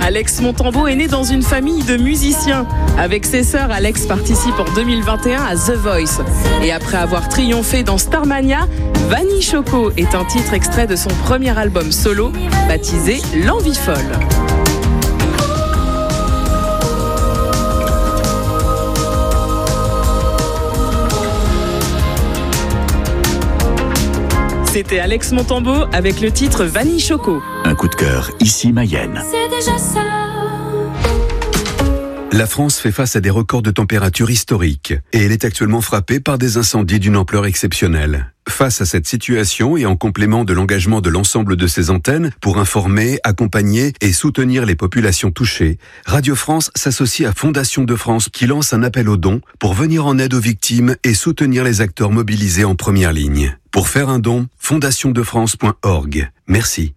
Alex Montambeau est né dans une famille de musiciens. Avec ses sœurs, Alex participe en 2021 à The Voice. Et après avoir triomphé dans Starmania, Vanille Choco est un titre extrait de son premier album solo, baptisé L'Envie Folle. C'était Alex Montambeau avec le titre Vanille Choco. Un coup de cœur, ici Mayenne. C'est déjà ça. La France fait face à des records de température historiques et elle est actuellement frappée par des incendies d'une ampleur exceptionnelle. Face à cette situation et en complément de l'engagement de l'ensemble de ses antennes pour informer, accompagner et soutenir les populations touchées, Radio France s'associe à Fondation de France qui lance un appel aux dons pour venir en aide aux victimes et soutenir les acteurs mobilisés en première ligne. Pour faire un don, fondationdefrance.org. Merci.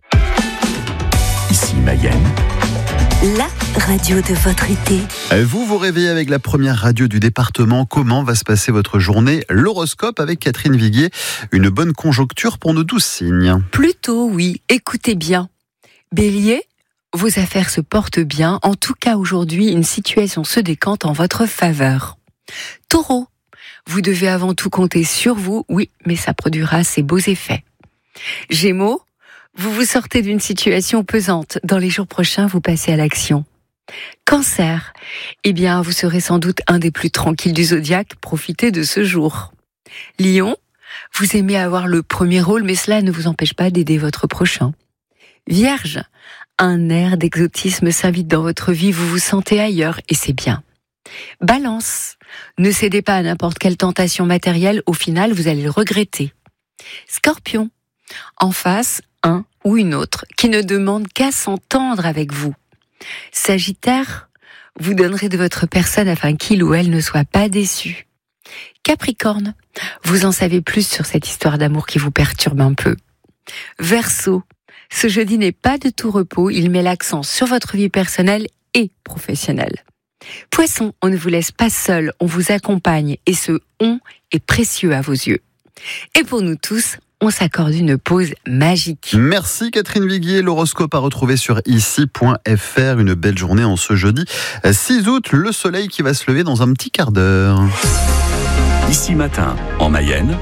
Ici Mayenne. La radio de votre été. Vous vous réveillez avec la première radio du département. Comment va se passer votre journée? L'horoscope avec Catherine Viguier. Une bonne conjoncture pour nos 12 signes. Plutôt oui, écoutez bien. Bélier, vos affaires se portent bien. En tout cas aujourd'hui, une situation se décante en votre faveur. Taureau, vous devez avant tout compter sur vous. Oui, mais ça produira ses beaux effets. Gémeaux, vous vous sortez d'une situation pesante. Dans les jours prochains, vous passez à l'action. Cancer, eh bien, vous serez sans doute un des plus tranquilles du zodiaque. Profitez de ce jour. Lion, vous aimez avoir le premier rôle, mais cela ne vous empêche pas d'aider votre prochain. Vierge, un air d'exotisme s'invite dans votre vie. Vous vous sentez ailleurs et c'est bien. Balance, ne cédez pas à n'importe quelle tentation matérielle. Au final, vous allez le regretter. Scorpion, en face, un ou une autre qui ne demande qu'à s'entendre avec vous. Sagittaire, vous donnerez de votre personne afin qu'il ou elle ne soit pas déçu. Capricorne, vous en savez plus sur cette histoire d'amour qui vous perturbe un peu. Verseau, ce jeudi n'est pas de tout repos, il met l'accent sur votre vie personnelle et professionnelle. Poisson, on ne vous laisse pas seul, on vous accompagne et ce « on » est précieux à vos yeux. Et pour nous tous, on s'accorde une pause magique. Merci Catherine Viguier. L'horoscope à retrouver sur ici.fr. Une belle journée en ce jeudi 6 août. Le soleil qui va se lever dans un petit quart d'heure. Ici matin, en Mayenne,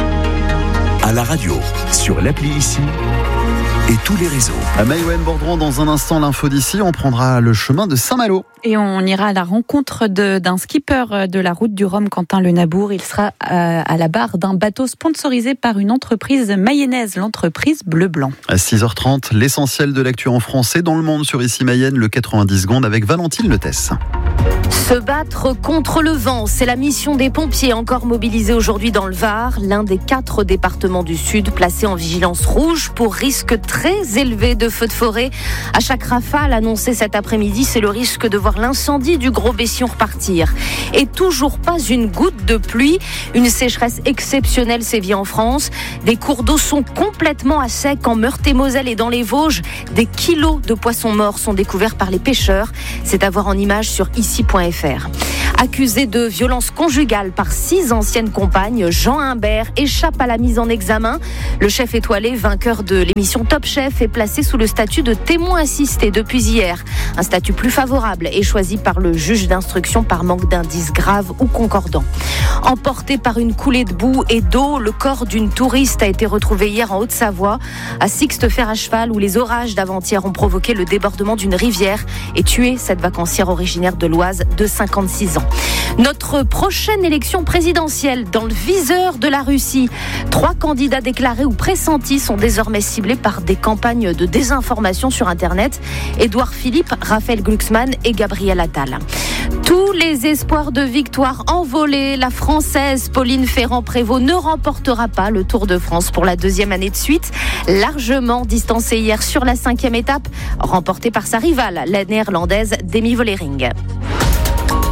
à la radio, sur l'appli Ici et tous les réseaux. À Maïwen Bordron, dans un instant, l'info d'ici, on prendra le chemin de Saint-Malo. Et on ira à la rencontre d'un skipper de la route du Rhum, Quentin Le Nabour. Il sera à la barre d'un bateau sponsorisé par une entreprise mayonnaise, l'entreprise Bleu Blanc. À 6h30, l'essentiel de l'actu en français dans le monde sur Ici Mayenne, le 90 secondes avec Valentine Letès. Se battre contre le vent, c'est la mission des pompiers encore mobilisés aujourd'hui dans le Var, l'un des 4 départements du Sud placés en vigilance rouge pour risque très élevé de feux de forêt. À chaque rafale annoncée cet après-midi, c'est le risque de voir l'incendie du Gros Bession repartir. Et toujours pas une goutte de pluie. Une sécheresse exceptionnelle sévit en France. Des cours d'eau sont complètement à sec en Meurthe-et-Moselle et dans les Vosges. Des kilos de poissons morts sont découverts par les pêcheurs. C'est à voir en images sur ici.fr. Accusé de violence conjugale par 6 anciennes compagnes, Jean Humbert échappe à la mise en examen. Le chef étoilé, vainqueur de l'émission Top Chef, est placé sous le statut de témoin assisté depuis hier. Un statut plus favorable est choisi par le juge d'instruction par manque d'indices graves ou concordants. Emporté par une coulée de boue et d'eau, le corps d'une touriste a été retrouvé hier en Haute-Savoie, à Sixte-Fer à cheval, où les orages d'avant-hier ont provoqué le débordement d'une rivière et tué cette vacancière originaire de l'Oise de 56 ans. Notre prochaine élection présidentielle dans le viseur de la Russie. 3 candidats déclarés ou pressentis sont désormais ciblés par des campagnes de désinformation sur Internet. Édouard Philippe, Raphaël Glucksmann et Gabriel Attal. Tous les espoirs de victoire envolés. La Française Pauline Ferrand-Prévot ne remportera pas le Tour de France pour la 2e année de suite. Largement distancée hier sur la 5e étape, remportée par sa rivale, la Néerlandaise Demi Vollering.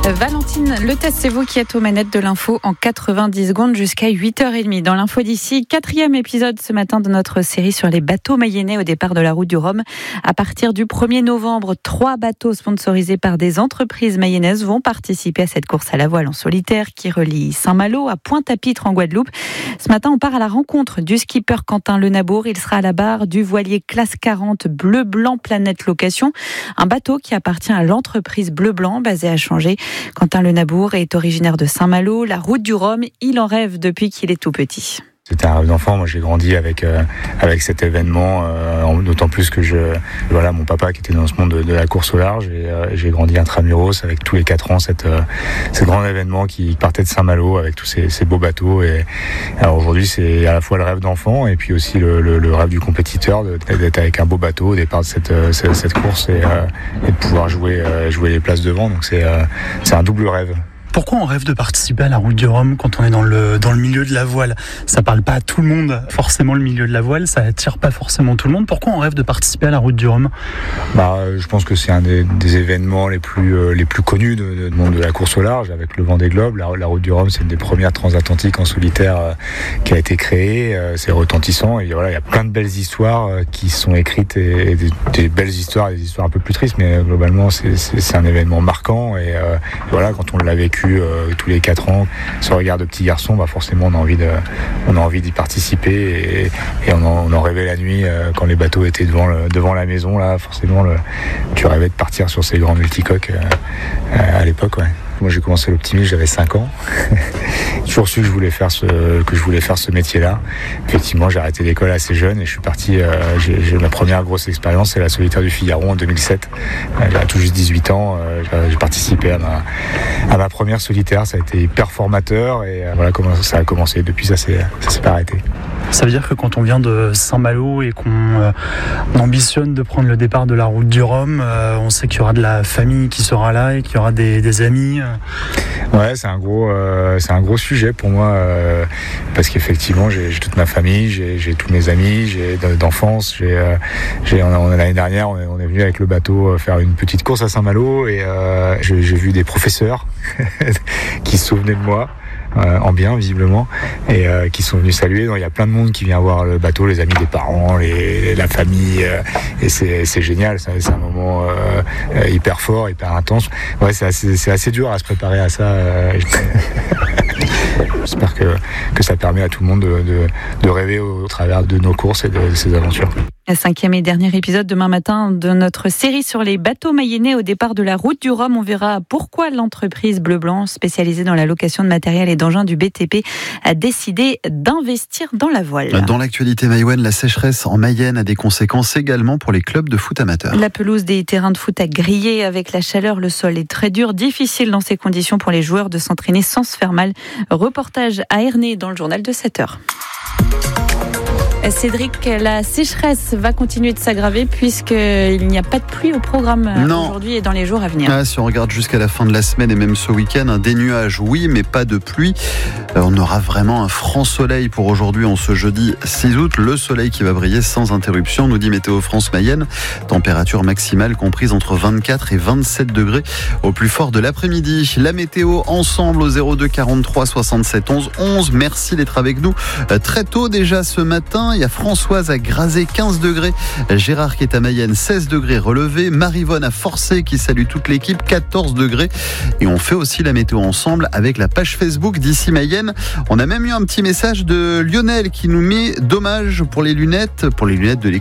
Valentine Le Test, c'est vous qui êtes aux manettes de l'info en 90 secondes jusqu'à 8h30. Dans l'info d'ici, 4e épisode ce matin de notre série sur les bateaux mayennais au départ de la route du Rhum. À partir du 1er novembre, 3 bateaux sponsorisés par des entreprises mayennaises vont participer à cette course à la voile en solitaire qui relie Saint-Malo à Pointe-à-Pitre en Guadeloupe. Ce matin, on part à la rencontre du skipper Quentin Le Nabour. Il sera à la barre du voilier classe 40 Bleu-Blanc Planète Location, un bateau qui appartient à l'entreprise Bleu-Blanc basée à Changé. Quentin Le Nabour est originaire de Saint-Malo, la route du Rhum. Il en rêve depuis qu'il est tout petit. C'était un rêve d'enfant. Moi, j'ai grandi avec cet événement, d'autant plus que mon papa qui était dans ce monde de la course au large, et j'ai grandi intramuros avec tous les 4 ans cette grand événement qui partait de Saint-Malo avec tous ces beaux bateaux. Et alors aujourd'hui, c'est à la fois le rêve d'enfant et puis aussi le rêve du compétiteur d'être avec un beau bateau au départ de cette course et de pouvoir jouer les places devant. Donc c'est un double rêve. Pourquoi on rêve de participer à la route du Rhum quand on est dans le milieu de la voile ? Ça parle pas à tout le monde, forcément, le milieu de la voile, ça attire pas forcément tout le monde. Pourquoi on rêve de participer à la route du Rhum ? Je pense que c'est un des événements les plus connus du monde de la course au large, avec le Vendée Globe. La route du Rhum, c'est une des premières transatlantiques en solitaire qui a été créée. C'est retentissant et voilà, il y a plein de belles histoires qui sont écrites et des belles histoires, des histoires un peu plus tristes, mais globalement, c'est un événement marquant et voilà, quand on l'a vécu tous les 4 ans, ce regard de petit garçon, forcément on a envie d'y participer et on en rêvait la nuit quand les bateaux étaient devant la maison là, forcément tu rêvais de partir sur ces grands multicoques à l'époque, ouais. Moi j'ai commencé l'optimisme, j'avais 5 ans. J'ai toujours su que je voulais faire ce métier-là. Effectivement, j'ai arrêté l'école assez jeune et je suis parti. J'ai ma première grosse expérience, c'est la solitaire du Figaro en 2007. J'avais tout juste 18 ans. J'ai participé à ma première solitaire. Ça a été hyper formateur et voilà comment ça a commencé. Depuis ça s'est pas arrêté. Ça veut dire que quand on vient de Saint-Malo et qu'on ambitionne de prendre le départ de la route du Rhum, on sait qu'il y aura de la famille qui sera là et qu'il y aura des amis. Ouais, c'est un gros sujet pour moi parce qu'effectivement j'ai toute ma famille, j'ai tous mes amis, j'ai d'enfance, l'année dernière on est venu avec le bateau faire une petite course à Saint-Malo et j'ai vu des professeurs qui se souvenaient de moi. En bien visiblement et qui sont venus saluer. Donc, il y a plein de monde qui vient voir le bateau, les amis des parents, la famille et c'est génial, c'est un moment hyper fort, hyper intense. Ouais, c'est assez dur à se préparer à ça. J'espère que ça permet à tout le monde de rêver au travers de nos courses et de ces aventures. Le 5e et dernier épisode demain matin de notre série sur les bateaux mayennais au départ de la route du Rhum. On verra pourquoi l'entreprise Bleu-Blanc, spécialisée dans la location de matériel et d'engins du BTP, a décidé d'investir dans la voile. Dans l'actualité maïwenne, la sécheresse en Mayenne a des conséquences également pour les clubs de foot amateurs. La pelouse des terrains de foot a grillé avec la chaleur. Le sol est très dur, difficile dans ces conditions pour les joueurs de s'entraîner sans se faire mal. Reportage à Ernée dans le journal de 7h. Cédric, la sécheresse va continuer de s'aggraver puisqu'il n'y a pas de pluie au programme aujourd'hui et dans les jours à venir. Si on regarde jusqu'à la fin de la semaine et même ce week-end, des nuages, oui, mais pas de pluie. On aura vraiment un franc soleil pour aujourd'hui, en ce jeudi 6 août. Le soleil qui va briller sans interruption, nous dit Météo France Mayenne. Température maximale comprise entre 24 et 27 degrés au plus fort de l'après-midi. La météo ensemble au 02 43 67 11 11. Merci d'être avec nous très tôt déjà ce matin. Il y a Françoise à Grazé, 15 degrés. Gérard qui est à Mayenne, 16 degrés relevé. Maryvonne à Forcé qui salue toute l'équipe, 14 degrés. Et on fait aussi la météo ensemble avec la page Facebook d'ici Mayenne. On a même eu un petit message de Lionel qui nous met dommage pour les lunettes de l'équipe.